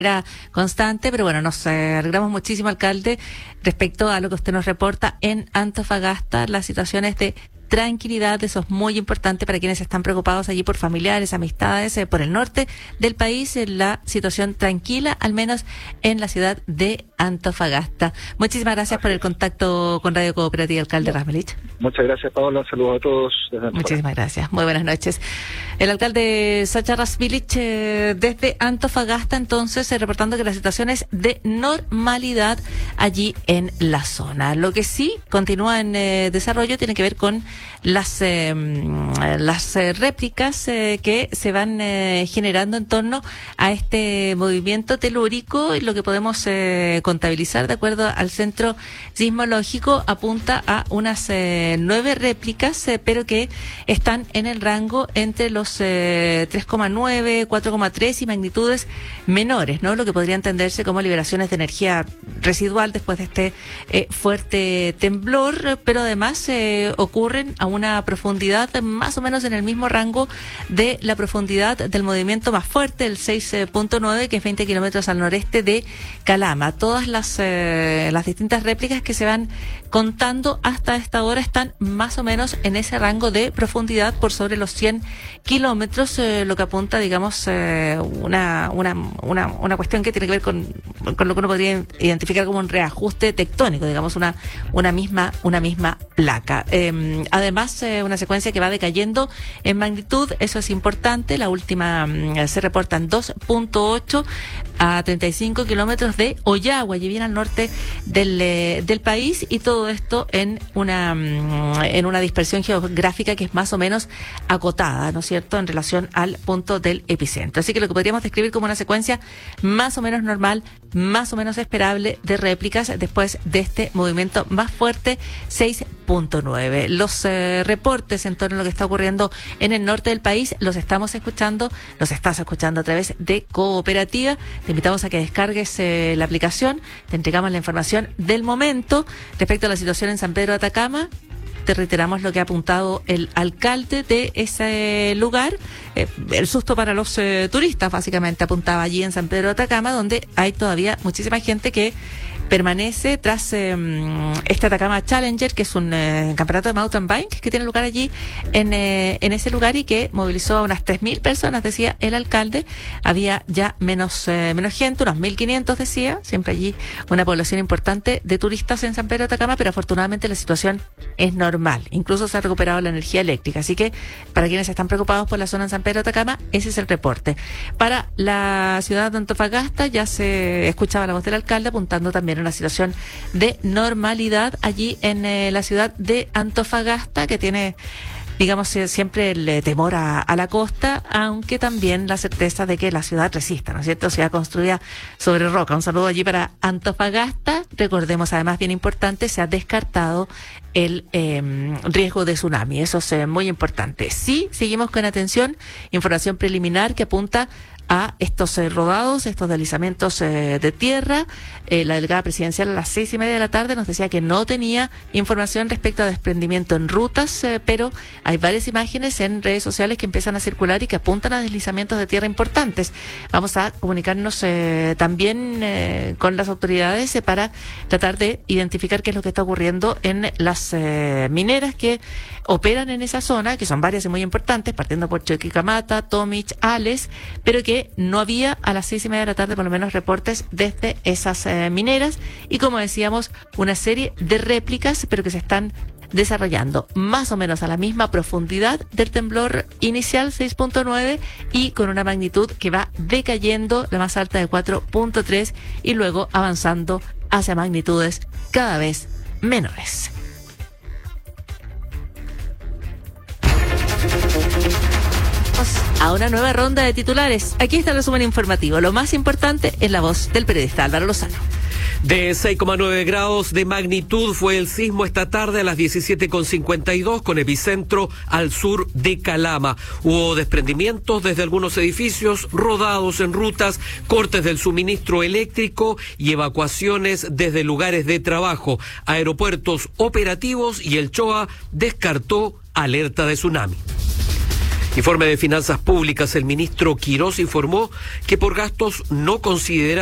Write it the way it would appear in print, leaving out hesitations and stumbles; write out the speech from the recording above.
constante, pero bueno, nos alegramos muchísimo, alcalde, respecto a lo que usted nos reporta en Antofagasta. Las situaciones de tranquilidad, eso es muy importante para quienes están preocupados allí por familiares, amistades, por el norte del país, la situación tranquila, al menos en la ciudad de Antofagasta. Muchísimas gracias por el contacto con Radio Cooperativa, alcalde Rasmelich. Muchas gracias, Paola. Un saludo a todos desde Antofagasta. Muchísimas gracias. Muy buenas noches. El alcalde Sacha Rasmelich desde Antofagasta, entonces, reportando que la situación es de normalidad allí en la zona. Lo que sí continúa en desarrollo tiene que ver con las réplicas que se van generando en torno a este movimiento telúrico, y lo que podemos contabilizar de acuerdo al centro sismológico apunta a unas 9 réplicas, pero que están en el rango entre los 3,9, 4,3 y magnitudes menores, ¿no? Lo que podría entenderse como liberaciones de energía residual después de este fuerte temblor, pero además ocurren a una profundidad más o menos en el mismo rango de la profundidad del movimiento más fuerte, el 6.9, que es 20 kilómetros al noreste de Calama. Todas las distintas réplicas que se van contando hasta esta hora están más o menos en ese rango de profundidad por sobre los 100 kilómetros, lo que apunta, digamos, una cuestión que tiene que ver con lo que uno podría identificar como un reajuste tectónico, digamos, una misma placa. Además, una secuencia que va decayendo en magnitud, eso es importante. La última se reportan 2.8 a 35 kilómetros de Ollagua, allí bien al norte del país, y todo esto en una dispersión geográfica que es más o menos acotada, ¿no es cierto?, en relación al punto del epicentro. Así que lo que podríamos describir como una secuencia más o menos normal, más o menos esperable de réplicas después de este movimiento más fuerte, 6.9. Los reportes en torno a lo que está ocurriendo en el norte del país los estás escuchando a través de Cooperativa. Te invitamos a que descargues la aplicación, te entregamos la información del momento respecto a la situación en San Pedro de Atacama. Te reiteramos lo que ha apuntado el alcalde de ese lugar, el susto para los turistas, básicamente apuntaba allí en San Pedro de Atacama, donde hay todavía muchísima gente que permanece tras este Atacama Challenger, que es un campeonato de mountain bike que tiene lugar allí en ese lugar, y que movilizó a unas 3.000 personas, decía el alcalde. Había ya menos gente, unos 1.500 decía, siempre allí una población importante de turistas en San Pedro de Atacama, pero afortunadamente la situación es normal. Incluso se ha recuperado la energía eléctrica, así que para quienes están preocupados por la zona en San Pedro de Atacama, ese es el reporte. Para la ciudad de Antofagasta ya se escuchaba la voz del alcalde apuntando también una situación de normalidad allí en la ciudad de Antofagasta, que tiene, digamos, siempre el temor a la costa, aunque también la certeza de que la ciudad resista, ¿no es cierto? Ciudad construida sobre roca. Un saludo allí para Antofagasta. Recordemos, además, bien importante, se ha descartado el riesgo de tsunami. Eso es muy importante. Sí, seguimos con atención, información preliminar que apunta a estos rodados, estos deslizamientos de tierra. La delegada presidencial a las 6:30 de la tarde nos decía que no tenía información respecto a desprendimiento en rutas, pero hay varias imágenes en redes sociales que empiezan a circular y que apuntan a deslizamientos de tierra importantes. Vamos a comunicarnos también con las autoridades para tratar de identificar qué es lo que está ocurriendo en las mineras que operan en esa zona, que son varias y muy importantes, partiendo por Choquicamata, Tomich, Ales, pero que no había a las 6:30 de la tarde por lo menos reportes desde esas mineras, y como decíamos, una serie de réplicas, pero que se están desarrollando más o menos a la misma profundidad del temblor inicial 6.9 y con una magnitud que va decayendo, la más alta de 4.3, y luego avanzando hacia magnitudes cada vez menores. A una nueva ronda de titulares. Aquí está el resumen informativo. Lo más importante es la voz del periodista Álvaro Lozano. De 6,9 grados de magnitud fue el sismo esta tarde a las 17:52, con epicentro al sur de Calama. Hubo desprendimientos desde algunos edificios, rodados en rutas, cortes del suministro eléctrico y evacuaciones desde lugares de trabajo, aeropuertos operativos, y el CHOA descartó alerta de tsunami. Informe de Finanzas Públicas. El ministro Quirós informó que por gastos no considerados